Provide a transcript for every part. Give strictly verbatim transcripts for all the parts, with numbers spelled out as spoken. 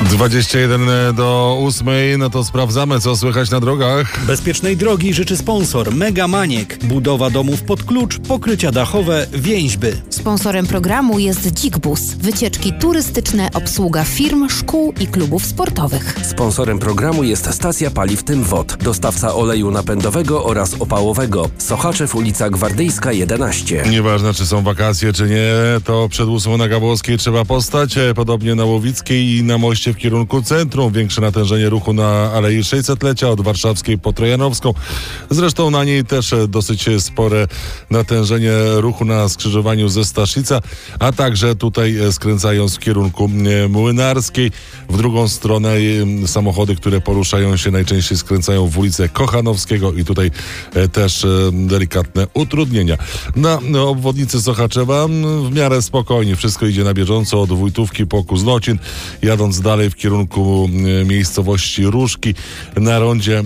dwadzieścia jeden do ósmej, no to sprawdzamy, co słychać na drogach. Bezpiecznej drogi życzy sponsor Mega Maniek. Budowa domów pod klucz, pokrycia dachowe, więźby. Sponsorem programu jest Dzik-Bus. Wycieczki turystyczne, obsługa firm, szkół i klubów sportowych. Sponsorem programu jest stacja paliw Tym Wod. Dostawca oleju napędowego oraz opałowego. Sochaczew, ulica Gwardyjska jedenaście. Nieważne, czy są wakacje, czy nie, to przed ósmą na Gabłowskiej trzeba postać. Podobnie na Łowickiej i na moście w kierunku centrum. Większe natężenie ruchu na Alei sześćsetlecia od Warszawskiej po Trojanowską. Zresztą na niej też dosyć spore natężenie ruchu na skrzyżowaniu ze Staszica, a także tutaj skręcając w kierunku Młynarskiej. W drugą stronę samochody, które poruszają się, najczęściej skręcają w ulicę Kochanowskiego i tutaj też delikatne utrudnienia. Na obwodnicy Sochaczewa w miarę spokojnie. Wszystko idzie na bieżąco od Wójtówki po Kuznocin, jadąc dalej w kierunku miejscowości Różki. Na rondzie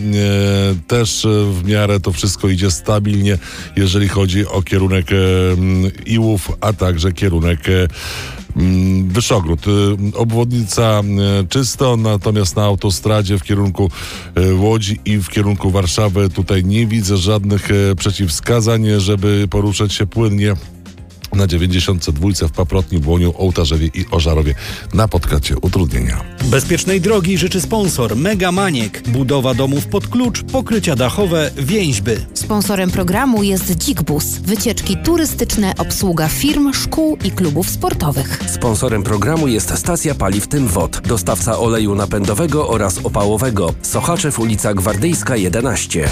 też w miarę to wszystko idzie stabilnie, jeżeli chodzi o kierunek Iłów, a także kierunek Wyszogród. Obwodnica czysto, natomiast na autostradzie w kierunku Łodzi i w kierunku Warszawy tutaj nie widzę żadnych przeciwwskazań, żeby poruszać się płynnie. Na dziewięćdziesiątce dwa w Paprotni, Błoniu, Ołtarzewie i Ożarowie napotkacie utrudnienia. Bezpiecznej drogi życzy sponsor Mega Maniek. Budowa domów pod klucz, pokrycia dachowe, więźby. Sponsorem programu jest Dzik-Bus. Wycieczki turystyczne, obsługa firm, szkół i klubów sportowych. Sponsorem programu jest stacja paliw Tym Wod. Dostawca oleju napędowego oraz opałowego. Sochaczew, ulica Gwardyjska jedenaście.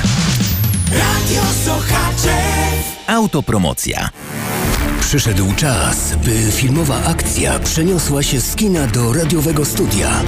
Radio Sochaczew. Autopromocja. Przyszedł czas, by filmowa akcja przeniosła się z kina do radiowego studia.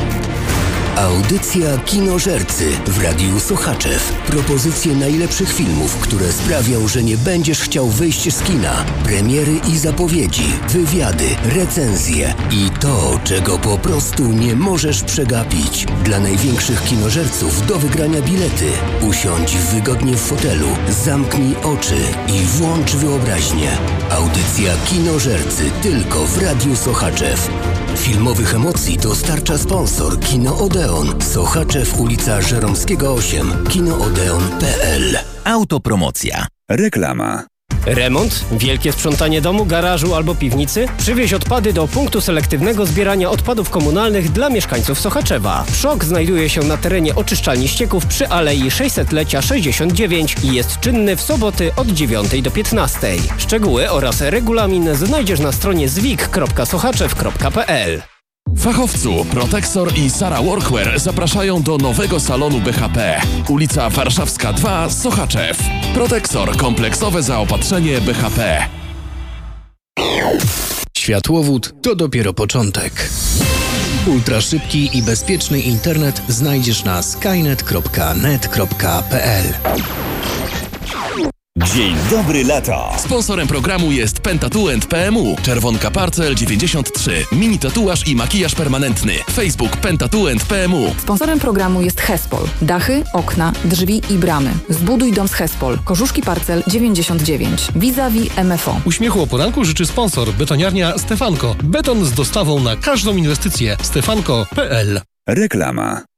Audycja Kinożercy w Radiu Sochaczew. Propozycje najlepszych filmów, które sprawią, że nie będziesz chciał wyjść z kina. Premiery i zapowiedzi, wywiady, recenzje i to, czego po prostu nie możesz przegapić. Dla największych kinożerców do wygrania bilety. Usiądź wygodnie w fotelu, zamknij oczy i włącz wyobraźnię. Audycja Kinożercy tylko w Radiu Sochaczew. Filmowych emocji dostarcza sponsor Kino Odeon. Sochaczew, ulica Żeromskiego osiem. kinoodeon kropka p l. Autopromocja. Reklama. Remont? Wielkie sprzątanie domu, garażu albo piwnicy? Przywieź odpady do punktu selektywnego zbierania odpadów komunalnych dla mieszkańców Sochaczewa. Przok znajduje się na terenie oczyszczalni ścieków przy Alei sześćsetlecia sześćdziesiąt dziewięć i jest czynny w soboty od dziewiątej do piętnastej. Szczegóły oraz regulamin znajdziesz na stronie zwik kropka sochaczew kropka p l. Fachowcu Protexor i Sara Workwear zapraszają do nowego salonu B H P. Ulica Warszawska dwa, Sochaczew. Protexor, kompleksowe zaopatrzenie B H P. Światłowód to dopiero początek. Ultraszybki i bezpieczny internet znajdziesz na skynet kropka net kropka p l. Dzień dobry lata. Sponsorem programu jest Pentatouand P M U. Czerwonka Parcel dziewięćdziesiąt trzy. Mini tatuaż i makijaż permanentny. Facebook Pentatouand P M U. Sponsorem programu jest Hespol. Dachy, okna, drzwi i bramy. Zbuduj dom z Hespol. Korzuszki Parcel dziewięćdziesiąt dziewięć. Vis-a-vis M F O. Uśmiechu o poranku życzy sponsor. Betoniarnia Stefanko. Beton z dostawą na każdą inwestycję. stefanko kropka p l. Reklama.